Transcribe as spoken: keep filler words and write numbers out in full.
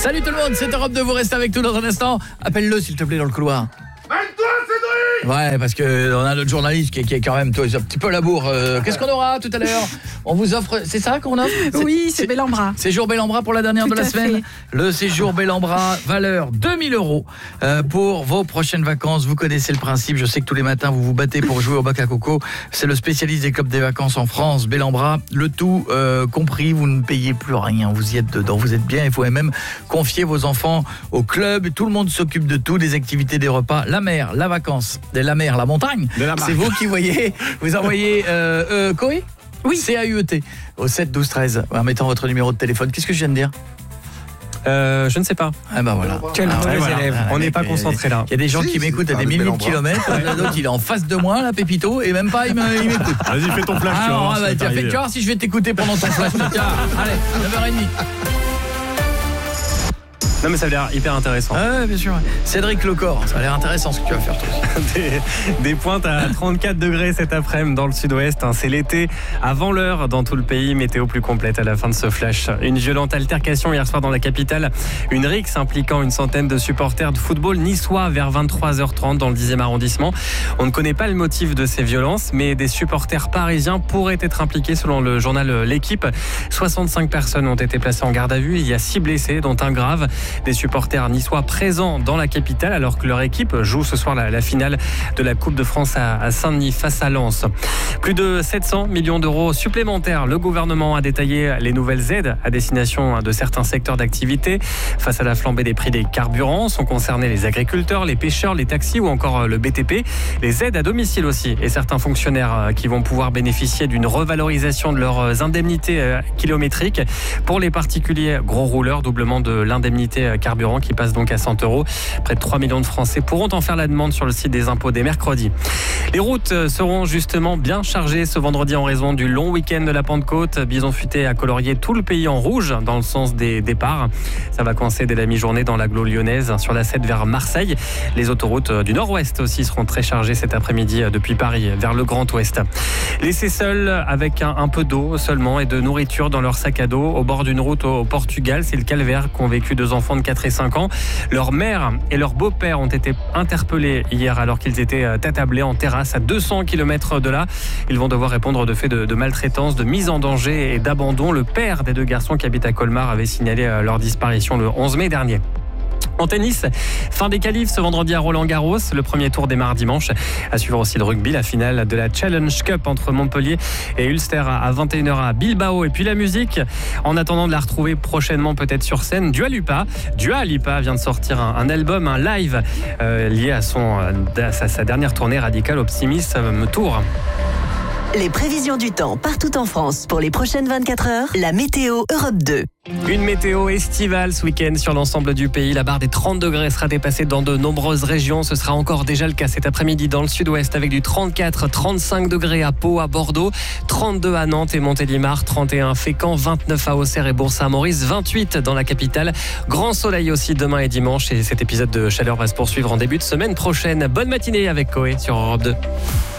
Salut tout le monde, c'est Europe deux, vous restez avec nous dans un instant. Appelle-le s'il te plaît dans le couloir. Mets-toi, Cédric! Ouais, parce que on a notre journaliste qui est, qui est quand même toi, un petit peu à la bourre. Euh, Qu'est-ce qu'on aura tout à l'heure? On vous offre, c'est ça qu'on offre? Oui, c'est Bellambra. Séjour Bellambra pour la dernière Tout de la à semaine. fait. Le séjour Bellambra, valeur deux mille euros euh, pour vos prochaines vacances. Vous connaissez le principe, je sais que tous les matins vous vous battez pour jouer au bac à coco. C'est le spécialiste des clubs des vacances en France, Bellambra. Le tout euh, compris, vous ne payez plus rien, vous y êtes dedans, vous êtes bien. Il faut même confier vos enfants au club. Tout le monde s'occupe de tout, des activités, des repas, la mer, la vacance, de la mer, la montagne. C'est vous qui voyez, vous envoyez euh, euh, Coé? Oui. C A U E T au sept douze treize en mettant votre numéro de téléphone. Qu'est-ce que je viens de dire? Euh, je ne sais pas. Ah bah voilà. Quel ah, mauvais voilà. élève. Ah, on n'est pas concentré là. Il y a des gens si, qui m'écoutent à des milliers de kilomètres. L'autre, il est en face de moi, là, Pépito, et même pas, il m'écoute. Vas-y, fais ton flash. Ah, tu non, vois, ah, bah, tiens, fais, tu vois si je vais t'écouter pendant ton flash. Tiens, allez, neuf heures trente. Non mais ça a l'air hyper intéressant. Ah ouais, bien sûr. Cédric Lecor, ça a l'air intéressant ce que tu vas faire toi aussi. des, des pointes à trente-quatre degrés cet après-midi dans le sud-ouest. Hein. C'est l'été avant l'heure dans tout le pays. Météo plus complète à la fin de ce flash. Une violente altercation hier soir dans la capitale. Une rixe impliquant une centaine de supporters de football niçois vers vingt-trois heures trente dans le dixième arrondissement. On ne connaît pas le motif de ces violences, mais des supporters parisiens pourraient être impliqués selon le journal L'Équipe. soixante-cinq personnes ont été placées en garde à vue. Il y a six blessés, dont un grave. Des supporters niçois présents dans la capitale alors que leur équipe joue ce soir la, la finale de la Coupe de France à, à Saint-Denis face à Lens. Plus de sept cents millions d'euros supplémentaires. Le gouvernement a détaillé les nouvelles aides à destination de certains secteurs d'activité. Face à la flambée des prix des carburants, sont concernés les agriculteurs, les pêcheurs, les taxis ou encore le B T P. Les aides à domicile aussi et certains fonctionnaires qui vont pouvoir bénéficier d'une revalorisation de leurs indemnités kilométriques. Pour les particuliers gros rouleurs, doublement de l'indemnité carburant qui passe donc à cent euros. Près de trois millions de Français pourront en faire la demande sur le site des impôts dès mercredi. Les routes seront justement bien chargées ce vendredi en raison du long week-end de la Pentecôte. Bison futé a colorié tout le pays en rouge dans le sens des départs. Ça va coincer dès la mi-journée dans l'agglo lyonnaise sur la sept vers Marseille. Les autoroutes du nord-ouest aussi seront très chargées cet après-midi depuis Paris vers le Grand Ouest. Laissés seuls avec un, un peu d'eau seulement et de nourriture dans leur sac à dos au bord d'une route au Portugal, c'est le calvaire qu'ont vécu deux enfants de quatre et cinq ans. Leur mère et leur beau-père ont été interpellés hier alors qu'ils étaient attablés en terrasse à deux cents kilomètres de là. Ils vont devoir répondre de faits de, de maltraitance, de mise en danger et d'abandon. Le père des deux garçons qui habitent à Colmar avait signalé leur disparition le onze mai dernier. En tennis, fin des qualifs ce vendredi à Roland-Garros. Le premier tour démarre dimanche. À suivre aussi le rugby, la finale de la Challenge Cup entre Montpellier et Ulster à vingt et une heures à Bilbao. Et puis la musique, en attendant de la retrouver prochainement peut-être sur scène, Dua Lipa. Dua Lipa vient de sortir un, un album, un live euh, lié à, son, à sa dernière tournée Radical Optimism Tour. Les prévisions du temps partout en France pour les prochaines vingt-quatre heures. La météo Europe deux. Une météo estivale ce week-end sur l'ensemble du pays. La barre des trente degrés sera dépassée dans de nombreuses régions. Ce sera encore déjà le cas cet après-midi dans le sud-ouest avec du trente-quatre, trente-cinq degrés à Pau, à Bordeaux, trente-deux à Nantes et Montélimar, trente et un à Fécamp, vingt-neuf à Auxerre et Bourg-Saint-Maurice, vingt-huit dans la capitale. Grand soleil aussi demain et dimanche et cet épisode de chaleur va se poursuivre en début de semaine prochaine. Bonne matinée avec Coé sur Europe deux.